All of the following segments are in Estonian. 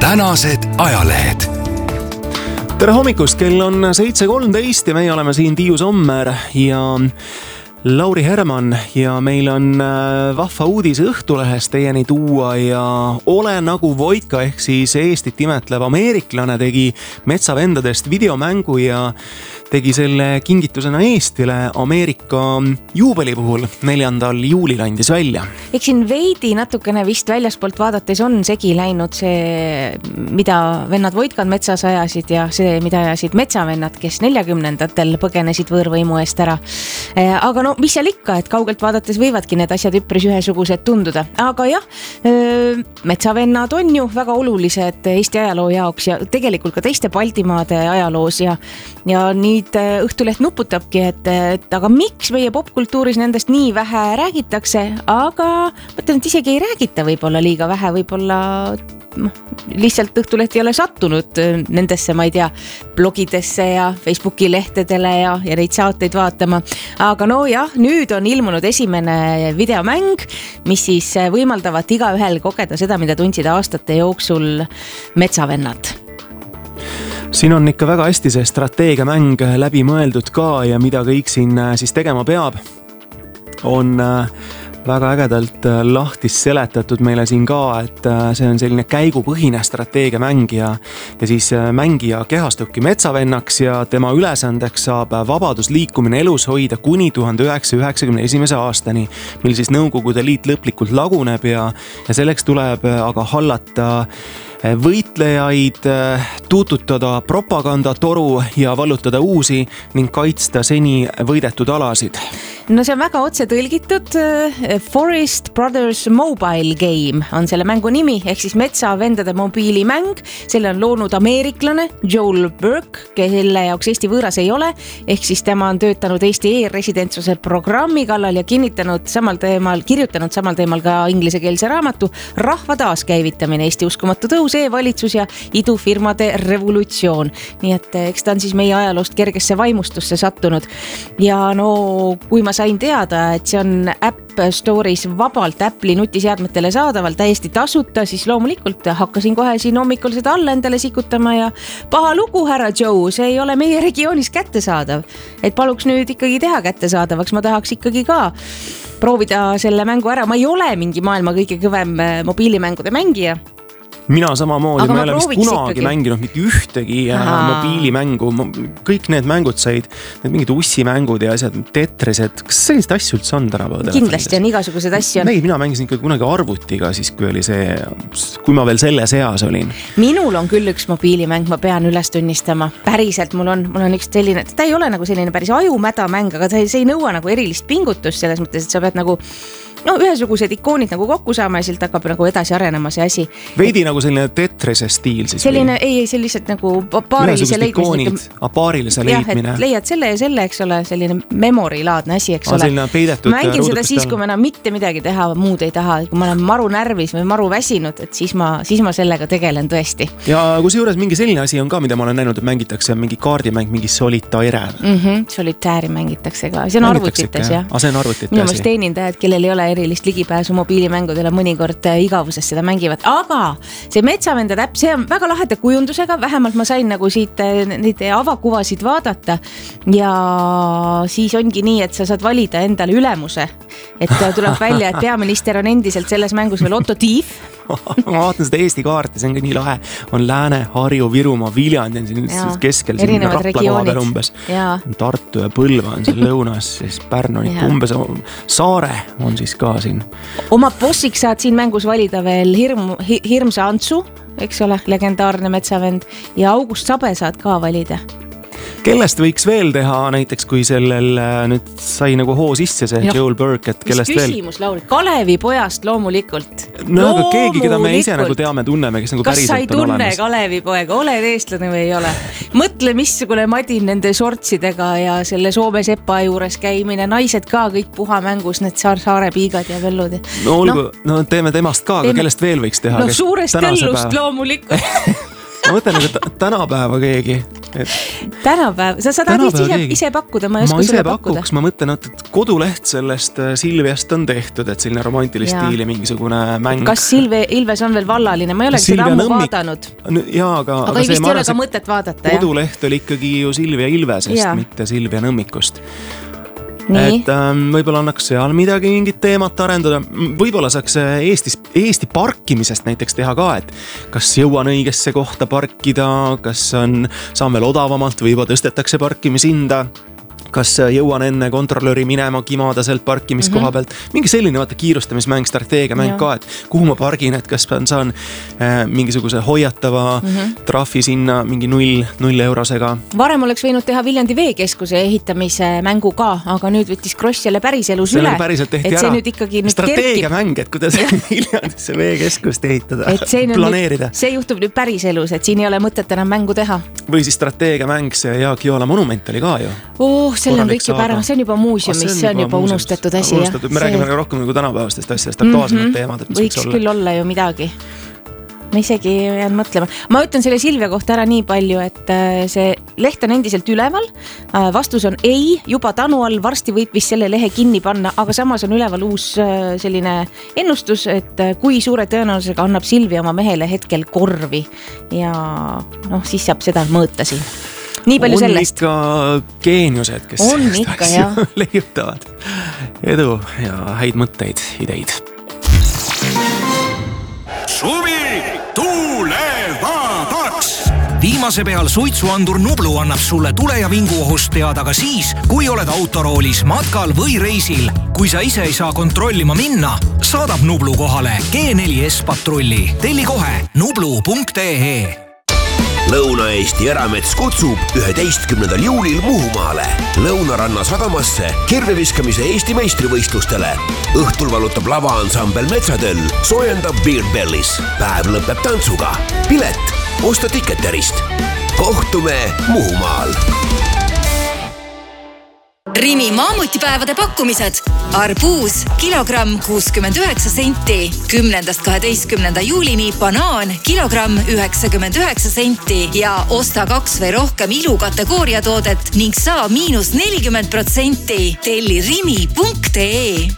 tänased ajalehed. Tere hommikust, kell on 7:13 ja meie oleme siin Tiiu Sommer ja Lauri Herman ja meil on vahva uudis Õhtulehest teieni tuua ja Ole nagu Voitka ehk siis Eestit imetlev ameeriklane tegi Metsavendadest videomängu ja tegi selle kingitusena Eestile Ameerika juubeli puhul 4. juulil andis välja. Eks siin veidi natukene vist väljaspoolt vaadates on segi läinud see, mida vennad Voitkad metsas ajasid ja see, mida ajasid metsavennad, kes 40ndatel põgenesid võõrvõimu eest ära. Aga no mis seal ikka, et kaugelt vaadates võivadki need asjad üpris ühesugused tunduda. Aga jah, metsavennad on ju väga olulised Eesti ajaloo jaoks ja tegelikult ka teiste Baltimaade ajaloos ja nii Õhtuleht nuputabki, et aga miks meie popkultuuris nendest nii vähe räägitakse, aga mõtlen, et isegi ei räägita võib-olla liiga vähe, võib-olla lihtsalt Õhtuleht ei ole sattunud nendesse, ma ei tea, blogidesse ja Facebooki lehtedele ja neid saateid vaatama. Aga no jah, nüüd on ilmunud esimene videomäng, mis siis võimaldavat igaühel kogeda seda, mida tundsid aastate jooksul metsavennad. Siin on ikka väga hästi see strateegiamäng läbi mõeldud ka ja mida kõik siin siis tegema peab, on väga ägedalt lahti seletatud meile siin ka, et see on selline käigupõhine strateegiamäng ja siis mängija kehastubki metsavennaks ja tema ülesandeks saab vabadusliikumine elus hoida kuni 1991. aastani, mil siis Nõukogude Liit lõplikult laguneb ja selleks tuleb aga hallata võitlejaid, tuututada propagandatoru ja vallutada uusi ning kaitsta seni võidetud alasid. No see on väga otse tõlgitud. Forest Brothers Mobile Game on selle mängu nimi, ehk siis metsavendade mobiilimäng. Selle on loonud ameeriklane Joel Burke, kelle jaoks Eesti võõras ei ole, ehk siis tema on töötanud Eesti e-residentsuse programmi kallal ja kirjutanud samal teemal ka inglisekeelse raamatu Rahva taaskäivitamine, Eesti uskumatu tõus, e-valitsus ja idufirmade revolutsioon. Nii et eks ta on siis meie ajaloost kergesse vaimustusse sattunud. Ja no kui ma sain teada, et see on App Store'is vabalt Apple'i nutiseadmetele saadaval täiesti tasuta, siis loomulikult hakkasin kohe siin hommikul seda alla endale sikutama ja paha lugu, härra Joe, see ei ole meie regioonis kättesaadav. Et paluks nüüd ikkagi teha kättesaadavaks, ma tahaks ikkagi ka proovida selle mängu ära. Ma ei ole mingi maailma kõige kõvem mobiilimängude mängija. Mina samamoodi, ma ei ole vist kunagi mänginud mitte ühtegi mobiilimängu. Kõik need mängud said, need mingid ussimängud ja asjad, Tetrised. Kas sellist asju üldse on tänapäeval? Kindlasti on igasugused asju. Ei, mina mängisin ikka kunagi arvutiga siis, kui ma veel selle seas olin. Minul on küll üks mobiilimäng, ma pean üles tunnistama. Päriselt mul on üks selline, ta ei ole nagu selline päris ajumäda mäng, aga see ei nõua nagu erilist pingutust selles mõttes, et sa pead nagu ühesugused ikoonid nagu kokku saama ja silt hakkab nagu edasi arenema see asi. Veidi nagu selline Tetrise stiil siis? Selline, ei, see lihtsalt nagu paarilise leidmine. Paarilise leidmine. Jah, et leiad selle ja selle, eks ole, selline memorilaadne asi, eks ole. Mängin seda siis, kui ma enam mitte midagi teha, muud ei taha. Kui ma olen maru närvis või maru väsinud, et siis ma sellega tegelen tõesti. Ja kui juures mingi selline asi on ka, mida ma olen näinud, et mängitakse mingi kaardimäng, mingi solitaire. Solitääri mängitakse ka. See on arvutites, jah. See on arvutites. Minu meelest teenindajad, kellel ei ole erilist ligipääsu mobiilimängudele mõnikord igavuses seda mängivad. Aga see metsavendade äpp, see on väga laheda kujundusega, vähemalt ma sain nagu siit neid avakuvasid vaadata ja siis ongi nii, et sa saad valida endale ülemuse. Et tuleb välja, et peaminister on endiselt selles mängus veel Otto Tiif. Ma vaatan seda Eesti kaarti, see on ka nii lahe. On Lääne, Harju, Virumaa, Viljandi on siin keskel, siin Raplamaa umbes. Tartu ja Põlva on siin lõunas, siis Pärnu umbes Saare on siis ka siin. Oma bossiks saad siin mängus valida veel Hirmsa Antsu, eks ole, legendaarne metsavend ja August Sabe saad ka valida. Kellest võiks veel teha näiteks, kui sellel nüüd sai nagu hoo sisse see Joel Burke, et kellest veel? Küsimus, Lauri, Kalevi pojast loomulikult. No aga keegi, keda me ise nagu teame, tunneme, kes nagu päriselt on olemas. Kas sa ei tunne Kalevi poega? Oled eestlane või ei ole? Mõtle, missugune madin nende sortsidega ja selle Soome sepa juures käimine. Naised ka kõik puhamängus, need saare piigad ja vellud. No teeme temast ka, aga kellest veel võiks teha? No suurest õllust loomulikult. Ma mõtlen, et tänapäeva keegi. Tänapäev, sa saad ise pakkuda, ma ei oska sulle pakkuda. Ma mõtlen, et koduleht sellest Silviast on tehtud, et selline romantilist stiili mingisugune mäng. Kas Ilves on veel vallaline? Ma ei olegi seda ammu vaadanud. Aga vist ei ole ka mõtet vaadata. Koduleht oli ikkagi ju Silvia Ilvesest, mitte Silvia Nõmmikust. Nii. Et võibolla annaks seal midagi mingit teemat arendada. Võibolla saaks Eesti parkimisest näiteks teha ka, et kas jõuan õigesse kohta parkida, kas saan veel odavamalt või juba tõstetakse parkimishinda, kas jõuan enne kontrollöri minema kimada sealt parkimiskoha pealt. Mingi selline kiirustamismäng, strateegiamäng ka, et kuhu ma pargin, et kas saan mingisuguse hoiatava trahvi sinna mingi 0 eurosega. Varem oleks võinud teha Viljandi veekeskuse ehitamise mängu ka, aga nüüd võttis Kross jälle päriselus üle. Et see nüüd ikkagi strateegiamäng, et kuidas Viljandisse veekeskust ehitada, planeerida. See juhtub nüüd päriselus, et siin ei ole mõtet enam mängu teha. Või siis strateegiamäng, see Jaak Joala monument oli ka ju. Selle on kõik juba ära, see on juba muuseumis, see on juba unustatud asi. Me räägime rohkem kui tänapäevastest asjadest, aktuaalsemad teemad. Võiks küll olla ju midagi. Ma isegi jään mõtlema. Ma ütlen selle Silvia kohta ära nii palju, et see leht on endiselt üleval. Vastus on ei, juba tanu all, varsti võib vist selle lehe kinni panna, aga samas on üleval uus selline ennustus, et kui suure tõenäosusega annab Silvia oma mehele hetkel korvi ja siis saab seda mõõta siin. Nii palju sellest. On ikka geeniused, kes leiutavad. Edu ja häid mõtteid, ideid. Suvi tulevadaks! Viimase peal suitsuandur Nublu annab sulle tule- ja vinguohust teada ka siis, kui oled autoroolis, matkal või reisil. Kui sa ise ei saa kontrollima minna, saadab Nublu kohale G4S patrulli. Telli kohe nublu.ee. Lõuna-Eesti Eramets kutsub 11. juulil Muhumaale Lõunaranna sadamasse kirveviskamise Eesti meistrivõistlustele. Õhtul valutab lavaansambel Metsatöll, soojendab Beer Bellis. Päev lõpeb tantsuga. Pilet osta Ticketerist. Kohtume Muhumaal. Rimi maamutipäevade pakkumised. Arbuus kilogramm 69 senti. 10.–12. juulini banaan kilogramm 99 senti ja osta 2 või rohkem ilukategooria toodet ning saa -40%. Telli rimi.ee.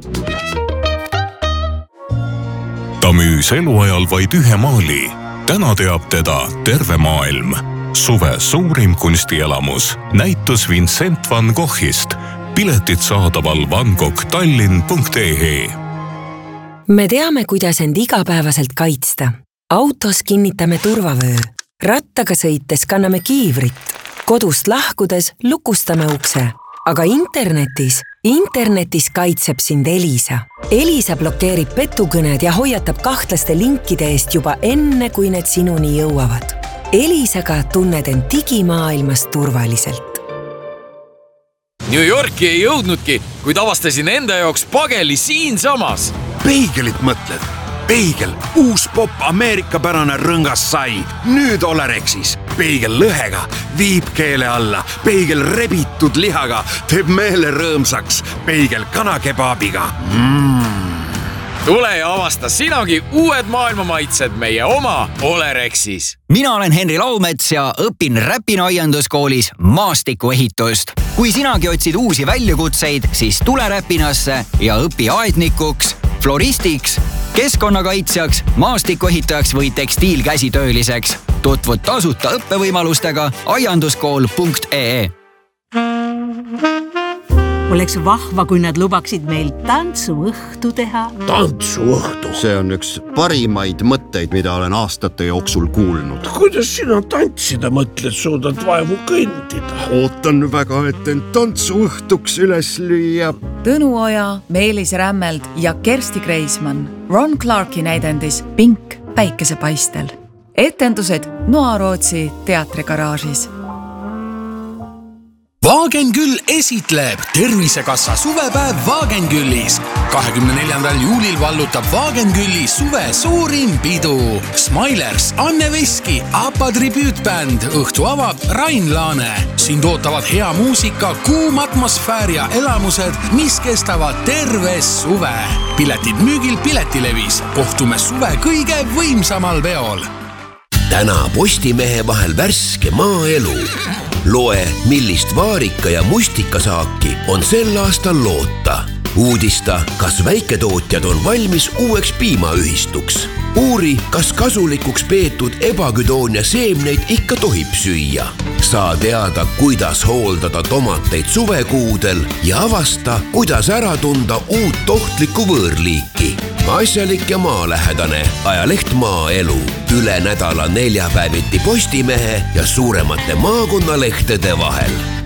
Ta müüs eluajal vaid ühe maali. Täna teab teda terve maailm. Suve suurim kunstielamus. Näitus Vincent van Goghist. Piletid saadaval vangoghtallinn.ee. Me teame, kuidas end igapäevaselt kaitsta. Autos kinnitame turvavöö. Rattaga sõites kanname kiivrit. Kodust lahkudes lukustame ukse. Aga internetis kaitseb sind Elisa. Elisa blokeerib petukõned ja hoiatab kahtlaste linkide eest juba enne, kui need sinuni jõuavad. Elisaga tunned end digimaailmas turvaliselt. New Yorki ei jõudnudki, kuid avastasin enda jaoks pageli siin samas. Peigelit mõtled? Peigel, uus pop ameerikapärane rõngas sai. Nüüd Olerexis. Peigel lõhega, viib keele alla. Peigel rebitud lihaga, teeb meele rõõmsaks. Peigel kanakebaabiga. Tule ja avasta sinagi uued maailmamaitsed meie oma Olerexis. Mina olen Henri Laumets ja õpin Räpina aianduskoolis maastikuehitust. Kui sinagi otsid uusi väljakutseid, siis tule Räpinasse ja õpi aednikuks, floristiks, keskkonnakaitsjaks, maastikuehitajaks või tekstiilkäsitööliseks. Tutvud tasuta õppevõimalustega aianduskool.ee. Oleks vahva, kui nad lubaksid meil tantsuõhtu teha. Tantsuõhtu? See on üks parimaid mõtteid, mida olen aastate jooksul kuulnud. Kuidas sina tantsida mõtled, suudad vaevu kõndida? Ootan väga, et end tantsuõhtuks üles lüüa. Tõnu Oja, Meelis Rämmeld ja Kersti Kreismann. Ron Clarki näidendis Pink päikesepaistel. Etendused Noarootsi teatrigaraažis. Wagenküll esitleb Tervisekassa suvepäev Wagenküllis. 24. juulil vallutab Wagenkülli suve suurim pidu. Smilers, Anne Veski, APA tribüütbänd, õhtu avab Rain Laane. Sind ootavad hea muusika, kuum atmosfäär ja elamused, mis kestavad terve suve. Piletid müügil Piletilevis. Kohtume suve kõige võimsamal veol. täna Postimehe vahel värske maaelu. Loe, millist vaarika ja mustikasaaki on sel aastal loota. Uudista, kas väiketootjad on valmis uueks piimaühistuks. Uuri, kas kasulikuks peetud ebaküdoonia seemneid ikka tohib süüa. Saa teada, kuidas hooldada tomateid suvekuudel ja avasta, kuidas ära tunda uut ohtlikku võõrliiki. Asjalik ja maalähedane ajaleht Maaelu. Üle nädala neljapäeviti Postimehe ja suuremate maakonnalehtede vahel.